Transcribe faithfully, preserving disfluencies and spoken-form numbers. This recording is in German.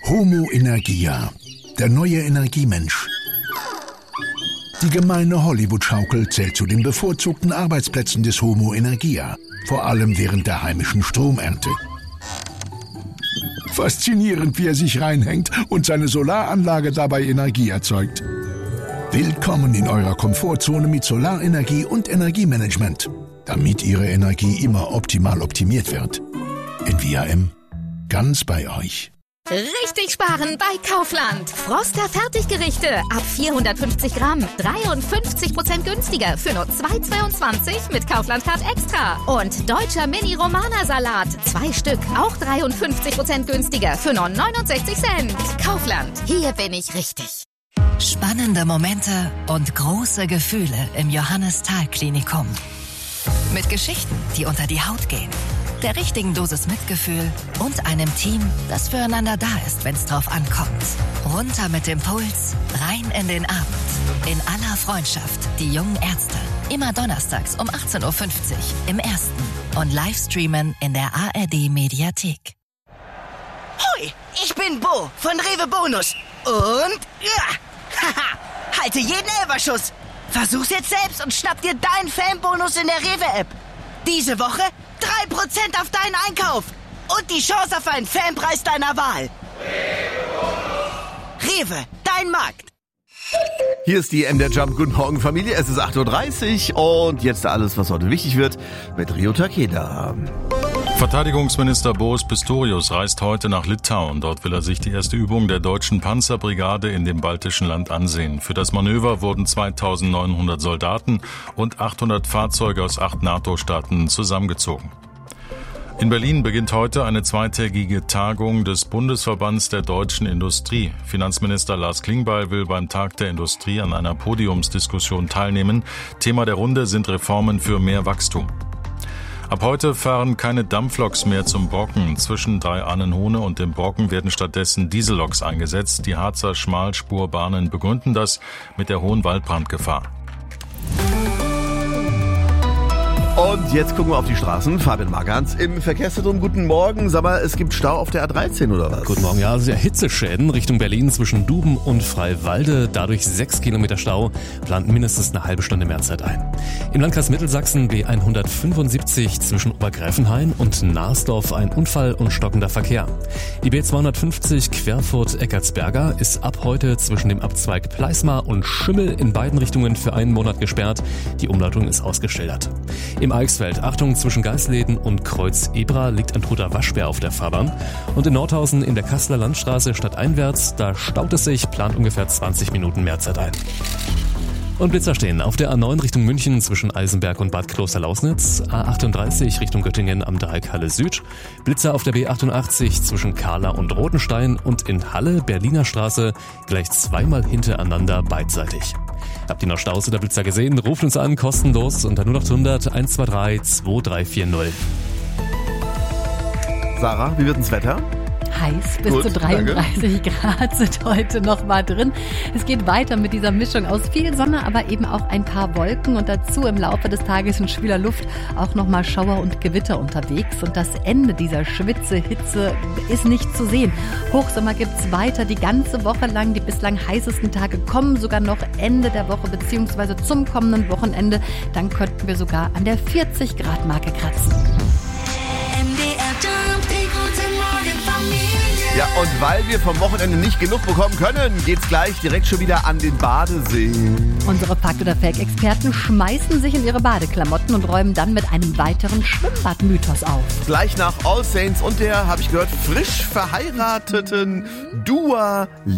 Homo Energia, der neue Energiemensch. Die gemeine Hollywood-Schaukel zählt zu den bevorzugten Arbeitsplätzen des Homo Energia, vor allem während der heimischen Stromernte. Faszinierend, wie er sich reinhängt und seine Solaranlage dabei Energie erzeugt. Willkommen in eurer Komfortzone mit Solarenergie und Energiemanagement, damit Ihre Energie immer optimal optimiert wird. In V R M, ganz bei euch. Richtig sparen bei Kaufland. Froster Fertiggerichte ab vierhundertfünfzig Gramm. dreiundfünfzig Prozent günstiger für nur zwei Euro zweiundzwanzig mit Kaufland-Card Extra. Und deutscher Mini-Romana-Salat. Zwei Stück, auch dreiundfünfzig Prozent günstiger für nur neunundsechzig Cent. Kaufland, hier bin ich richtig. Spannende Momente und große Gefühle im Johannes-Thal-Klinikum. Mit Geschichten, die unter die Haut gehen. Der richtigen Dosis Mitgefühl und einem Team, das füreinander da ist, wenn es drauf ankommt. Runter mit dem Puls, rein in den Abend. In aller Freundschaft, die jungen Ärzte. Immer donnerstags um achtzehn Uhr fünfzig im Ersten und Livestreamen in der A R D-Mediathek. Hoi, ich bin Bo von Rewe Bonus. Und, ja, haha, halte jeden Elferschuss. Versuch's jetzt selbst und schnapp dir deinen Fanbonus in der Rewe-App. Diese Woche drei Prozent auf deinen Einkauf und die Chance auf einen Fanpreis deiner Wahl. Rewe, dein Markt. Hier ist die M D R Jump. Guten Morgen, Familie. Es ist acht Uhr dreißig und jetzt alles, was heute wichtig wird, mit Rio Takeda. Verteidigungsminister Boris Pistorius reist heute nach Litauen. Dort will er sich die erste Übung der deutschen Panzerbrigade in dem baltischen Land ansehen. Für das Manöver wurden zweitausendneunhundert Soldaten und achthundert Fahrzeuge aus acht NATO-Staaten zusammengezogen. In Berlin beginnt heute eine zweitägige Tagung des Bundesverbands der deutschen Industrie. Finanzminister Lars Klingbeil will beim Tag der Industrie an einer Podiumsdiskussion teilnehmen. Thema der Runde sind Reformen für mehr Wachstum. Ab heute fahren keine Dampfloks mehr zum Brocken. Zwischen Drei-Annen-Hohne und dem Brocken werden stattdessen Dieselloks eingesetzt. Die Harzer Schmalspurbahnen begründen das mit der hohen Waldbrandgefahr. Und jetzt gucken wir auf die Straßen. Fabian Margans im Verkehrszentrum. Guten Morgen. Sag mal, es gibt Stau auf der A dreizehn oder was? Guten Morgen. Ja, also ja, Hitzeschäden Richtung Berlin zwischen Duben und Freiwalde. Dadurch sechs Kilometer Stau. Plant mindestens eine halbe Stunde mehr Zeit ein. Im Landkreis Mittelsachsen B hundertfünfundsiebzig zwischen Obergräfenhain und Narsdorf ein Unfall und stockender Verkehr. Die B zweihundertfünfzig Querfurt-Eckartsberger ist ab heute zwischen dem Abzweig Pleismar und Schimmel in beiden Richtungen für einen Monat gesperrt. Die Umleitung ist ausgeschildert. Im Eichsfeld, Achtung, zwischen Geisleden und Kreuz Ebra liegt ein toter Waschbär auf der Fahrbahn. Und in Nordhausen in der Kasseler Landstraße stadteinwärts, da staut es sich, plant ungefähr zwanzig Minuten mehr Zeit ein. Und Blitzer stehen auf der A neun Richtung München zwischen Eisenberg und Bad Klosterlausnitz, A achtunddreißig Richtung Göttingen am Dreieck Halle Süd, Blitzer auf der B achtundachtzig zwischen Kahla und Rotenstein und in Halle, Berliner Straße, gleich zweimal hintereinander beidseitig. Habt ihr noch Staus oder Blitzer gesehen? Ruft uns an, kostenlos unter null acht hundert eins zwei drei zwei drei vier null. Sarah, wie wird das Wetter? Heiß, bis Gut, zu dreiunddreißig danke. Grad sind heute noch mal drin. Es geht weiter mit dieser Mischung aus viel Sonne, aber eben auch ein paar Wolken und dazu im Laufe des Tages in schwüler Luft auch noch mal Schauer und Gewitter unterwegs. Und das Ende dieser Schwitze-Hitze ist nicht zu sehen. Hochsommer gibt's weiter die ganze Woche lang. Die bislang heißesten Tage kommen sogar noch Ende der Woche beziehungsweise zum kommenden Wochenende. Dann könnten wir sogar an der vierzig Grad Marke kratzen. M D R Jump, die gute Morgen Familie. Ja, und weil wir vom Wochenende nicht genug bekommen können, geht's gleich direkt schon wieder an den Badesee. Unsere Fakt- oder Fake-Experten schmeißen sich in ihre Badeklamotten und räumen dann mit einem weiteren Schwimmbadmythos auf. Gleich nach All Saints und der, habe ich gehört, frisch verheirateten Dua